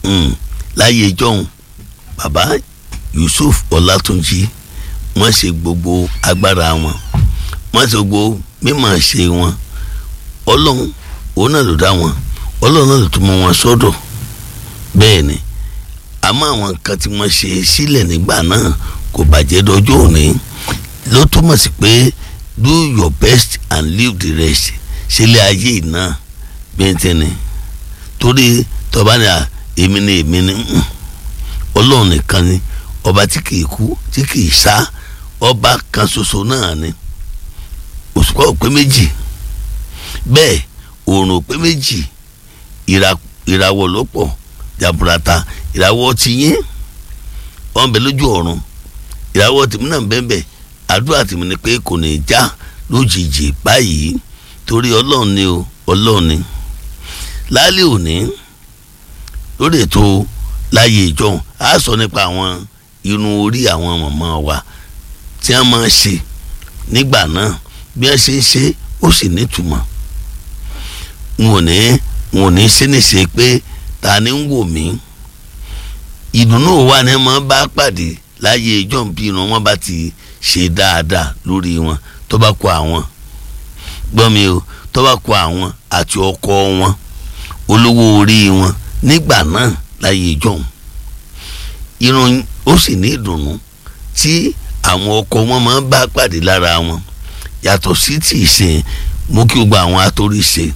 láyé ìjọ́un bàbá Yusuf Ọlátúnjí wọ́n ṣe gbogbo agbára wọn, wọ́n ṣe gbogbo mímọ̀ ṣe wọn. Ọlọ́run òun náà ló dá wọn, Ọlọ́run náà ló tún mú wọn sọ́dọ̀. Bẹ́ẹ̀ ni àmọ́ àwọn nǹkan tí wọ́n ṣe sílẹ̀ nígbà náà kò bàjẹ́ dọjọ́ òní, ló túmọ̀ sí pé do your best and leave the rest. Sílẹ̀ ayé náà bẹ́ẹ̀ ni torí tọ́ba ni èmi ni Ọlọ́run nìkan ni ọba tí kìí kú tí kìí sá, ọba kan ṣoṣo náà ni. Òṣùpá ò pé méjì, bẹ́ẹ̀ oòrùn ò pé méjì, ìràwọ̀ ló pọ̀ jaburata. Ìràwọ̀ ti yín wọ́n bẹ lójú ọ̀run, ìràwọ̀ tèmi náà bẹ́ẹ̀. Àdúrà tèmi ni pé kò ní já lójijì báyìí torí Ọlọ́run ni o, Ọlọ́run ni. Lálẹ́ òní lórí ètò láyé ìjọ́un a sọ nípa àwọn irun orí àwọn màmá wa tí wọ́n máa ń ṣe nígbà náà, bí wọ́n ṣe ń ṣe ó sì nítumọ̀. Wọn ò ní ṣe ní ṣe pé ta ni ń wò mí. Ìdùnnú wa ni wọ́n bá pàdé láyé ìjọ́un bí irun wọn bá ti ṣe dáadáa lórí wọn, tó bá kó àwọn gbọ́n mi o, tó bá kó àwọn àti ọkọ wọn olówó orí wọn nígbà náà láyé ìjọ́un. Irun ó sì ní ìdùnnú tí àwọn ọkọ wọn máa ń bá pàdé lára wọn, yàtọ̀ sí tí ì ṣe mú kí gbogbo àwọn atóríṣe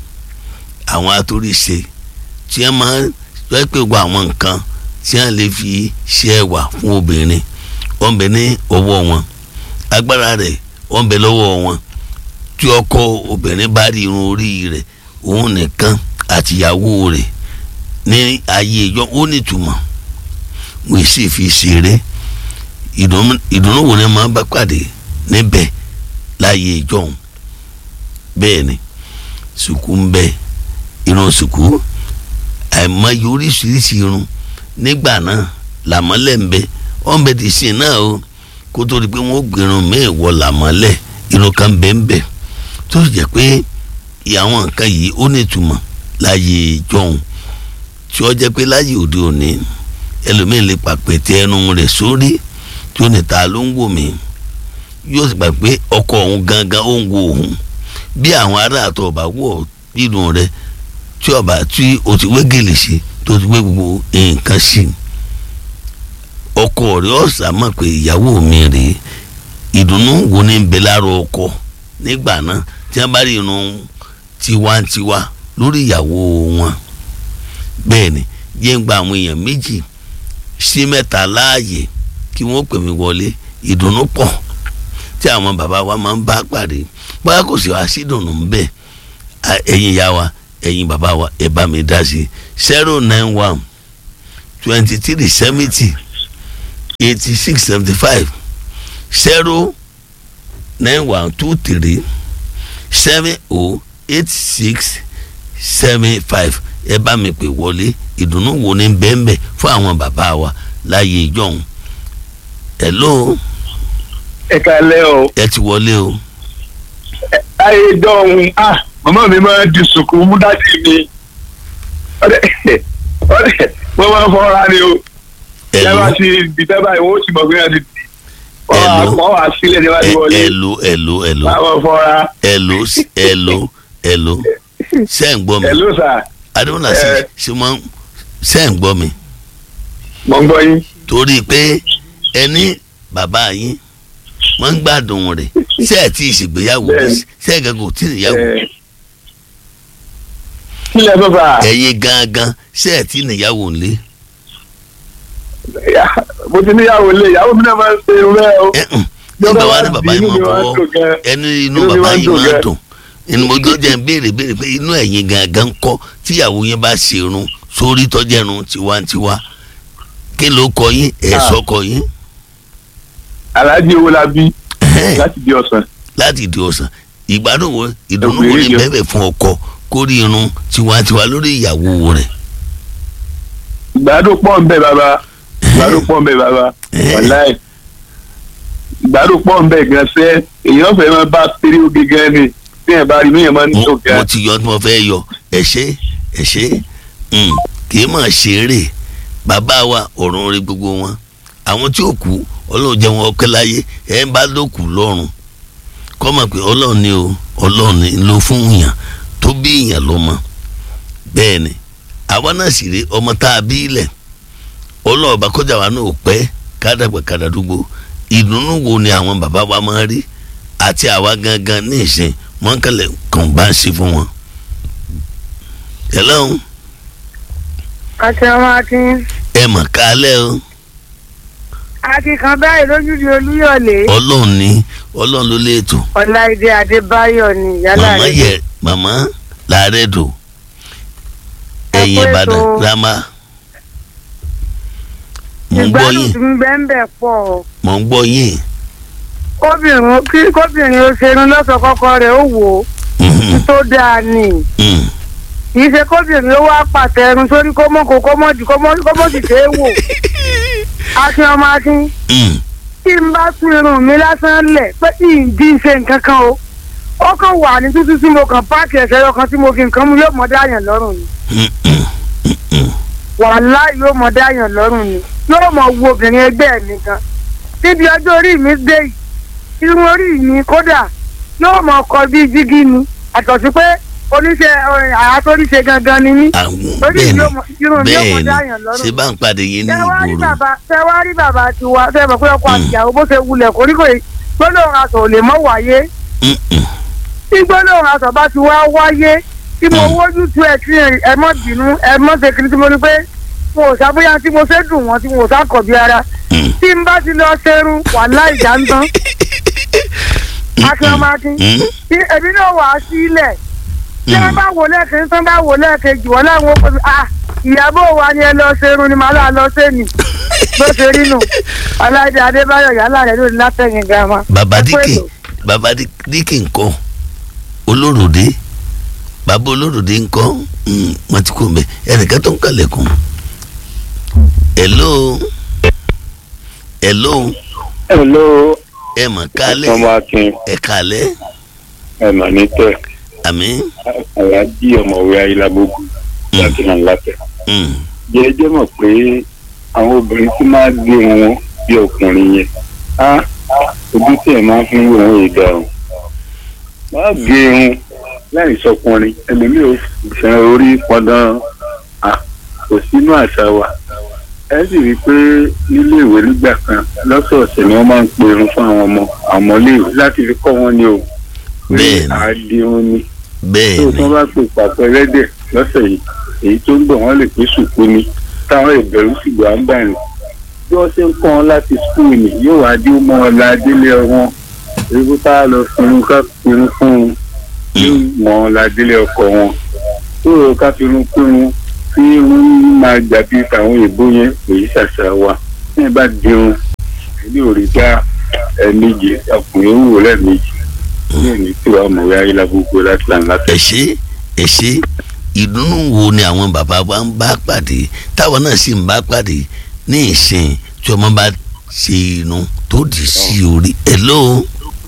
tí wọ́n máa ń pẹ́ gbogbo àwọn nǹkan tí wọ́n lè fi ṣe ẹwà fún obìnrin wọ́n bẹ ní ọwọ́ wọn, agbára rẹ̀ wọ́n bẹ lọ́wọ́ wọn. Tí ọkọ obìnrin bá rí irun orí rẹ̀ òun nìkan àtìyàwó rẹ̀ ní ayé ìjọ ó nítumọ̀, wọ́n sì fi ṣeré. Ìdùnnú wo ni máa bá pàdé níbẹ̀ láyé ìjọ́un. Bẹ́ẹ̀ ni sùkú ń bẹ, irun sùkú àìmọye oríṣiríṣi irun nígbà náà, làmọ́lẹ̀ ń bẹ, wọ́n bẹ ti sìn náà o, kó tó di pé wọ́n gbẹ̀rún mẹ́wọ̀ làmọ́lẹ̀, irun kan bẹ́ẹ̀ ń bẹ tó sì jẹ́ pé àwọn nǹkan yìí ó nítumọ̀ láyé ìjọ́un, tí ó jẹ́ pé láyé òde òní ẹlòmíín lè pàpẹ́tẹ́ ẹnu rẹ̀ sórí tí ó ní ta ló ń wò mí, yóò sì gbà pé ọkọ òun gangan ó ń wo òun. Bí àwọn ará àtọ̀ ọba wọ̀ nínú rẹ̀ tí o ti wé gèlè sí tó ti wé gbogbo nǹkan sí, ọkọ rẹ̀ ọ̀sà mọ̀ pé ìyàwó mi rèé. Ìdùnnú wo ni ń bẹ lára ọkọ nígbà náà tí wọ́n bá rí irun tiwantiwa lórí ìyàwó wọn. Bẹ́ẹ̀ ni yé ń gba àwọn èèyàn 2 sí 3 láàyè kí wọ́n pè mí wọlé. Ìdùnnú pọ̀ tí àwọn bàbá wa máa ń bá pàdé, bóyá kò sí wá sí ìdùnnú ń bẹ. Ẹ̀yin ìyá wa, ẹ̀yin bàbá wa, ẹ bá mi dá sí 091 23 70 86 75 091 23 70 86 75. Ẹ bá mi pè wọlé. Ìdùnnú wo ni bẹ́ẹ̀nbẹ́ fún àwọn bàbá wa láyé ìjọ́un. Hello. Ẹ kálẹ́ o. Ẹ ti wọlé o. Láyé ìjọ́un màmá mi máa ń di sùkú mú dájú mi. Wọ́n máa ń fọ́ra ni o. Ẹ bá ti dìtẹ́ báyìí wọ́n ti mọ̀ pé wọ́n ti dì. Wọ́n wá sílẹ̀ níwájú wọlé. Hello. Máa fọ́ra. Hello. Ṣé ń gbọ́ mi? Hello sir. Adémọ́lá ṣe máa ń ṣe ń gbọ́ mi. Mo ń gbọ́ yín. Torí pé ẹni bàbá yín wọ́n ń gbádùn rẹ̀, ṣé ẹ̀ tí ì ṣègbéyàwó, ṣé ẹ̀ gángan ò tí ì níyàwó. Kílẹ̀ bàbá. Ẹ̀yin gangan ṣé ẹ̀ tí ì níyàwó ńlé. Mo ti níyàwó lé, ìyàwó mi náà máa ń ṣe rẹ́ o. Nígbà wa ní bàbá yìí máa fọwọ́ ẹni inú bàbá yìí máa dùn. Inú mo jọ jẹ́ béèrè pé inú ẹ̀yin gangan kọ́ tíyàwó yín bá ṣe irun sórí tọ́jẹ́run tiwantiwa, kí ló kọ yín ẹ̀ṣọ́ kọ yín. Alhaji Owólabí láti di ọ̀sán. Ìgbádùn wo ìdùnnú wo ni bẹ́ẹ̀ fún ọkọ kó rí irun tiwantiwa lórí ìyàwó rẹ̀. Ìgbádùn pọ̀ ń bẹ bàbá. Wàláì. Ìgbádùn pọ̀ ń bẹ gan sẹ́, èèyàn fẹ́ máa bá péré oge gan ni. Bí ẹ bá rí mi yẹn máa ń tó gan. Mo ti yọ tí mo fẹ́ yọ ẹ̀ṣẹ́ kì í máa ṣeré bàbá wa ọ̀run rí gbogbo wọn àwọn tí ò kú ọlọ́run jẹ́ wọn ọpẹ́ láyé ẹ̀ ń bá lókù lọ́run kọ́ mọ̀ pé ọlọ́run ni o ọlọ́run ni ló fún yàn tó bí yàn lọ́mọ bẹ́ẹ̀ ni àwa náà sì rí ọmọ tá a bí ilẹ̀ ọlọ́run bá kọjá wa náà pẹ́ kádàgbà kádàdúgbò ìdùnnú wo ni àwọn bàbá wa máa rí àti àwa gangan ní ìsìn wọn kẹlẹ̀ kàn bá ń ṣe fún wọn. hello. àti ọmọ akin. ẹ mọ̀ kálẹ̀ o. àti kan báyìí lójúdi olúyọ̀lé. ọlọ́run ni ọlọ́run ló lè tò. ọláìdé adébáyọ̀ ni yálà rẹ̀. màmá làárẹ̀ dò ẹ̀yìn ìbàdàn girama. mo ń gbọ́ yín. ìgbádùn tí ń bẹ́ ń bẹ̀ pọ̀. mo ń gbọ́ yín. kóbìnrin ó ṣerun lọ́sọ̀ kọ́kọ́ rẹ̀ ó wò ó tó dáa ni kì í ṣe kóbìnrin ó wá pàtẹ ẹrun sórí kọ́mọ́dì ṣe é wò. akin ọmọ akin tí n bá tún irun mi lásán lẹ̀ pé ìdí ṣe nǹkan kan o ó kàn wà ní tútù tí mo kàn páàkì ẹ̀ṣẹ̀ ọkàn tí mo fi nǹkan mú yóò mọ̀ dáyàn lọ́rùn ni wàhálà yóò mọ̀ dáyàn lọ́rùn ni yóò mọ̀ wo obìnrin ẹgbẹ́ mi gan níbi ọjọ́ orí mi dé yìí irun orí mi kódà yóò mọ̀ ọkọ̀ bíi jígí ni àtọ̀sí pé oníṣẹ́ àtọ́ríṣe gangan ni mí lórí irun mi yóò mọ̀ dáyàn lọ́rùn. ṣé bá ń padà yín ní ìgboro. ṣé wàá rí bàbá tiwa ṣé mọ̀ pé ọkọ àtìyàwó bó ṣe wulẹ̀ koríko gbólóhùn aṣọ ò lè mọ́ wáyé tí gbólóhùn aṣọ bá ti wá wáyé tí mo wójú tu ẹ̀ tí ẹ mọ́ bínú ẹ mọ́ ṣe kiri tí mo rí pé mo ò sábóyá tí mo ṣe dùn wọ́n tí mo ò sákọ̀ bí ara tí n bá ti lọ ṣerun wàhálà ìjà ń tán akínọmákín tí èmi náà wà á sílẹ̀ tí wọ́n bá wò lẹ́ẹ̀kejì tí wọ́n bá wò lẹ́ẹ̀kejì wọ́n láwọn ó ìyàbọ̀ wa ni ẹ lọ ṣerun ni màá là lọ sẹ́ni bó ṣe rí nù ọláìdé adébáyọ̀ yálà rẹ̀ lónìí látẹ̀yìn gàmà. bàbá díkì ńkọ́ olóròdé bàbá olóròdé ńkọ́ wọ́n ti kó mbẹ́ ẹnìkan tó ń kalẹ̀kùn. hello. ẹ mọ̀ kálẹ̀ ẹ kálẹ̀. ẹ mà ní tẹ. àmín. aláàjì ọmọwé ayélujábógún láti náà látẹ. jẹjẹ mọ̀ pé àwọn obìnrin tí máa gbé wọn bí ọkùnrin yẹn ojú tí ẹ máa fi ń wò wọn ìdá o máa gbé wọn láì sọkùnrin ẹlòmíì ò fẹ́ orí pọndan kò sínú àṣà wa ẹ sì rí i pé nílé ìwé nígbà kan lọ́sọ̀ọ̀sẹ̀ ni wọ́n máa ń pe irun fún àwọn ọmọléèwé láti fi kọ́ wọn ní o bẹ́ẹ̀ni àdéhùn ni bẹ́ẹ̀ni tó tí wọ́n bá pè pàpẹ́ ẹlẹ́dẹ̀ lọ́sẹ̀ yìí èyí tó ń bọ̀ wọ́n lè pé sùkú ni táwọn ìbẹ̀rù sì gbà ń bàrìn bí wọ́n ṣe ń kọ́ wọn láti skul ni yóò wá dé mọ́ ọ la délé wọn ewu tá a lọ firun ká firun fún un yóò mọ́ ọ la délé ọkọ wọn tó o ká firun kúrun tí wọ́n máa jà bí tàwọn èèbó yẹn èyí ṣàṣà wa ní ẹ bá dirun ní òrìṣà ẹ̀ẹ̀mejì ọkùnrin ń wò lẹ́ẹ̀mejì ní èmi tí wàá mọ̀wé ayélujábógún láti là ń látẹ̀. ẹ ṣe ìdùnnú wo ni àwọn bàbá wa ń bá pàdé táwọn náà sì ń bá pàdé ní ìsìn tí ọmọ bá ṣe inú tó dì sí orí ẹ ló.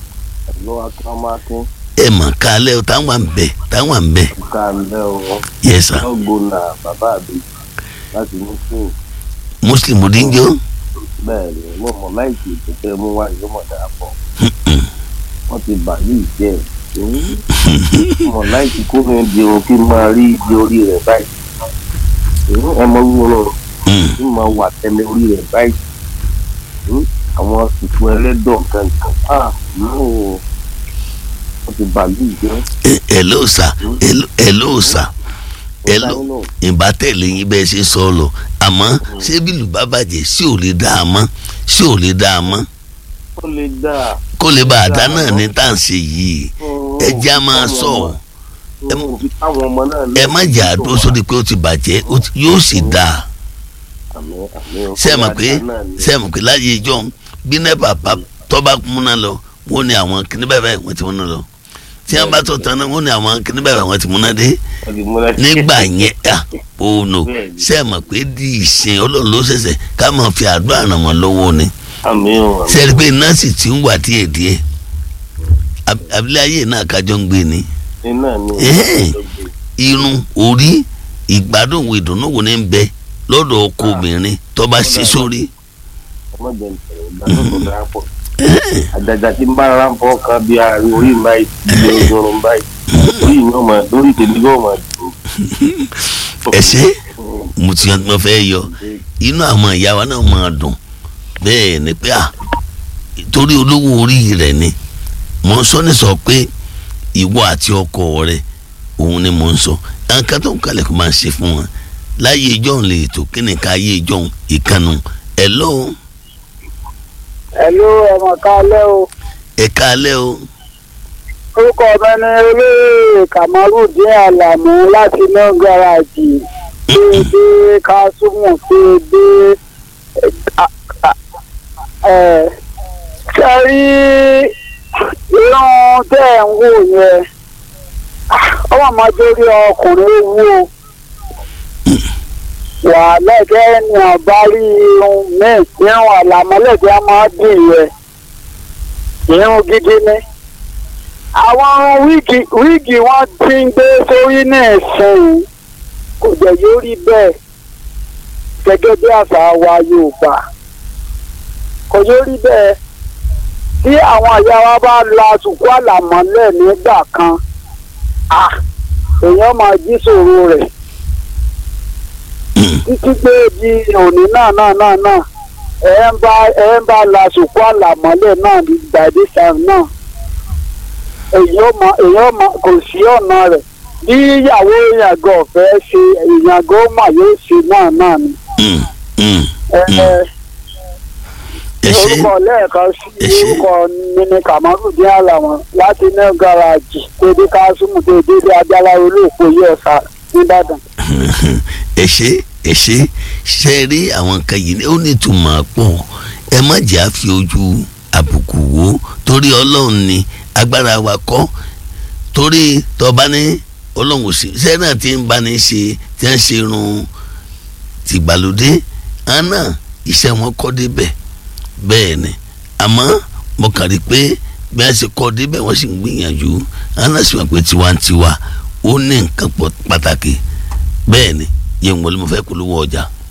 ẹ mọ̀ kálẹ̀ o táwọn ń bẹ̀. kálẹ̀ o. yes sir. ọgbọ́n náà bàbá mi láti muslim díjọ́. bẹ́ẹ̀ ni mo mọ̀ láìsí ìpínlẹ̀ mú wá yóò mọ̀ dáa pọ̀. wọ́n ti bà yìí jẹ́ mọ̀ láìsí kó mi di ohun kí n máa rí ibi orí rẹ̀ báyìí. ọmọ wúwo kí n máa wà tẹ́lẹ̀ orí rẹ̀ báyìí. àwọn sùkú ẹlẹ́dọ̀ kankan yóò wọ́n ti bà yìí jẹ́. hello sir ìbátẹ̀lẹ̀ yín bẹ́ẹ̀ ṣe sọ lọ àmọ́ ṣé bílù bá bàjẹ́ sí ò lè dá a mọ́ ó lè dá kó lè bá àdá náà ní tá à ń ṣe yìí ẹ jẹ́ a máa sọ ẹ má jà á dúró sórí pé ó ti bàjẹ́ yóò sì dá ṣe é mọ̀ pé láyé ìjọ bí nẹ́pà tó bá múná lọ wọ́n ní àwọn kìnnì bẹ́ẹ̀ wọ́n ti múná lọ tí wọ́n bá tó tán náà wọ́n ní àwọn kìnnì bẹ́ẹ̀ wọ́n ti múná dé nígbà yẹn no ṣe é mọ̀ pé di ìsìn ọlọ́run ló ṣẹ̀ṣẹ̀ ká máa fi àdúrà ràn wọ́n lọ́wọ́ ni sẹ́ẹ̀rì pé nọ́ọ̀sì tí ń wà díẹ̀díẹ̀ abilé ayé náà kájọ ń gbé ni irun orí ìgbádùn ìdùnnú wo ni ń bẹ lọ́dọ̀ ọkọ obìnrin tó bá ṣe sórí. ọmọdé ń sọ̀rọ̀ ìgbà tó tó dáa pọ̀ àjàjà tí ń bá ara ń fọ́ kan bí àárín orí báyìí ìrọ̀rùn báyìí orí ìyẹn ọmọ lórí tèmi yóò máa dùn. ẹ ṣe mo ti mo fẹ́ yọ inú àwọn ìyá wa náà máa dùn bẹ́ẹ̀ ni pé torí olówó orí rẹ̀ ni mo ń sọ ní sọ pé ìwọ àti ọkọ rẹ̀ òun ni mo ń sọ nǹkan tó ń kalẹ̀ kó máa ṣe fún wọn láyé ìjọ́un lè tó kí ni ká yé ìjọ́un ìkànnù hello. hello ẹ̀mọ̀ kálẹ̀ o. ẹ kálẹ̀ o. orúkọ mi ni olóyè Kamarudin Alamu láti inú gáràjì déédé Kásùmù déédé sẹ́rí irun tẹ́ ẹ̀ ń wò yẹn ọmọ àmọ́jórí ọkùnrin wò wàhálà ẹ̀kẹ́ ni ọba rí irun míì irun àlàmọ́lẹ̀dẹ́ á máa dì yẹ irun gidi ni àwọn wíìgì wọn ti ń gbé sórí náà sìn kò jẹ́ yóò rí bẹ́ẹ̀ gẹ́gẹ́ bí àṣà wa Yorùbá kò yóò rí bẹ́ẹ̀ tí àwọn àyà wa bá la sùkú àlàmọ́lẹ̀ nígbà kan èèyàn máa jí sòro rẹ̀ títí pé di òní náà ẹ̀ ń bá la sùkú àlàmọ́lẹ̀ náà gbàdé sàm náà èèyàn mọ kò sí ọ̀nà rẹ̀ bí ìyàwó ìyàgò ọ̀fẹ́ ṣe ìyàgò mà yóò ṣe náà ni. orúkọ lẹ́ẹ̀kan sí orúkọ mi ni Kamarudin Alamu láti ní gáràjì dédé Kásùmù dédé Ajáláwé olóòpó yìí ọ̀sà nìbàdàn. ẹ ṣe rí àwọn nǹkan yìí ó ní ìtumọ̀ pọ̀ ẹ má jẹ́ àfi ojú àbùkù wò torí ọlọ́run ni agbára wa kọ́ torí tọba ní ọlọ́run sí ṣẹ́ náà ti ń bá ní ṣe tí wọ́n ṣe irun tìgbàlódé àná iṣẹ́ wọn kọ́ débẹ̀ bẹ́ẹ̀ ni àmọ́ mo kàn rí pé bí wọ́n ṣe kọ́ débẹ̀ wọ́n sì ń gbìyànjú àná sì wọ́n pé tiwantiwa ó ní nǹkan pàtàkì bẹ́ẹ̀ ni yẹn wọlé mo fẹ́ polówó ọjà.